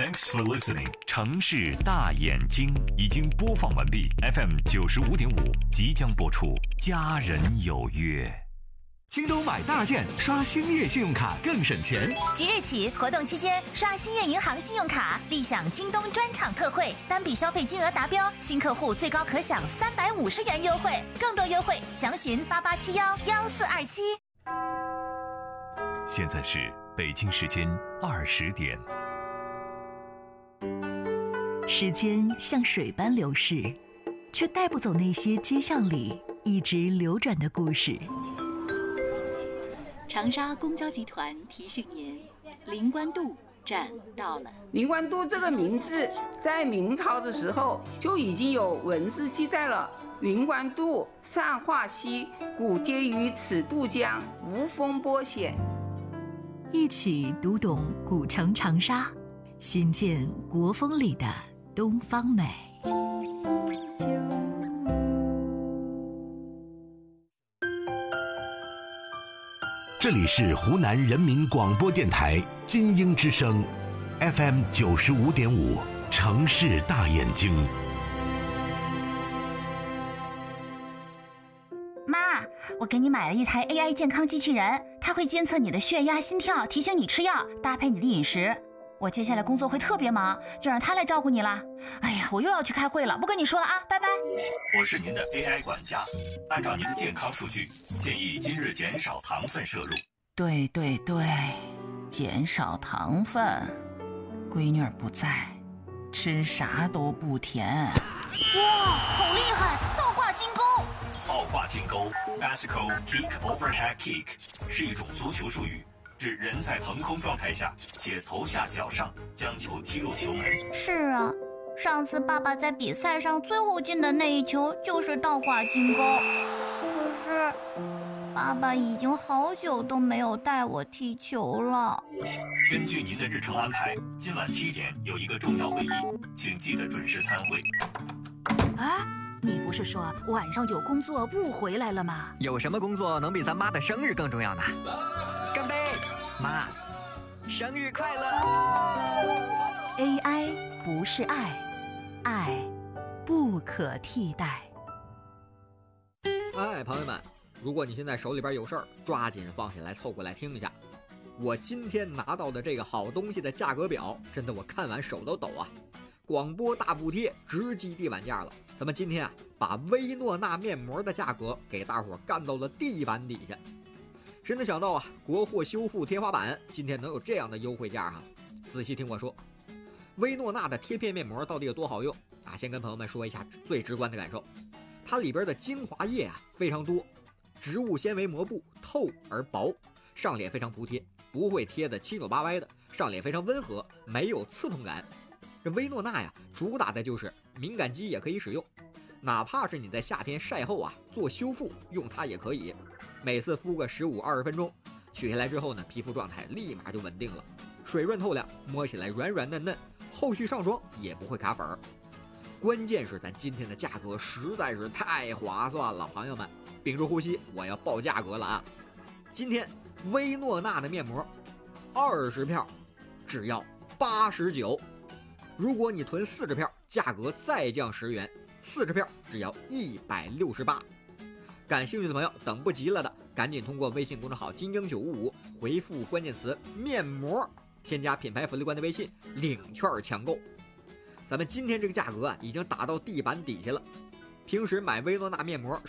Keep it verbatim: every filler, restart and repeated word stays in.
Thanks for listening。城市大眼睛已经播放完毕 ，F M 九十五点五即将播出。家人有约。 京东买大件，刷兴业信用卡更省钱。 即日起，活动期间刷兴业银行信用卡，立享京东专场特惠，单笔消费金额达标，新客户最高可享三百五十元优惠，更多优惠详询八八七幺幺四二七。 现在是北京时间二十点。 时间像水般流逝，却带不走那些街巷里一直流转的故事。 长沙公交集团提醒您，灵官渡站到了。 灵官渡这个名字在明朝的时候就已经有文字记载了。灵官渡上化溪，古接于此渡江，无风波险。 一起读懂古城长沙，寻见国风里的东方美。 这里是湖南人民广播电台金鹰之声 F M 九十五点五，城市大眼睛。 妈，我给你买了一台 A I 健康机器人，它会监测你的血压、心跳，提醒你吃药，搭配你的饮食。我接下来工作会特别忙，就让它来照顾你了。哎呀，我又要去开会了，不跟你说了啊，拜拜。 我是您的 A I 管家，按照您的健康数据，建议今日减少糖分摄入。 对对对，减少糖分。闺女儿不在，吃啥都不甜。 哇，好厉害！倒挂金钩。 倒挂金钩 （Bicycle Kick Overhead Kick） 是一种足球术语，指人在腾空状态下且头下脚上将球踢入球门。 是啊，上次爸爸在比赛上最后进的那一球就是倒挂金钩。可是爸爸已经好久都没有带我踢球了。 根据您的日程安排，今晚七点有一个重要会议，请记得准时参会。 啊，你不是说晚上有工作不回来了吗？ 有什么工作能比咱妈的生日更重要呢？干杯，妈，生日快乐 ！A I 不是爱，爱不可替代。 哎，朋友们，如果你现在手里边有事儿，抓紧放下来凑过来听一下。我今天拿到的这个好东西的价格表，真的我看完手都抖啊！广播大补贴，直击地板价了。咱们今天啊，把薇诺娜面膜的价格给大伙干到了地板底下。谁能想到啊，国货修复天花板今天能有这样的优惠价哈、啊？仔细听我说，薇诺娜的贴片面膜到底有多好用啊？先跟朋友们说一下最直观的感受，它里边的精华液啊非常多，植物纤维膜布透而薄，上脸非常服帖，不会贴得七扭八歪的，上脸非常温和，没有刺痛感。这薇诺娜呀，主打的就是敏感肌也可以使用，哪怕是你在夏天晒后啊做修复，用它也可以。每次敷个十五二十分钟，取下来之后呢，皮肤状态立马就稳定了，水润透亮，摸起来软软嫩嫩，后续上妆也不会卡粉儿。关键是咱今天的价格实在是太划算了，朋友们，屏住呼吸，我要报价格了啊！今天薇诺娜的面膜，二十票只要八十九，如果你囤四十票，价格再降十元，四十票只要一百六十八。感兴趣的朋友，等不及了的，赶紧通过微信公众号金鹰九五五回复关键词面膜，添加品牌福利官的微信，领券抢购。咱们今天这个价格啊，已经打到地板底下了。平时买薇诺娜面膜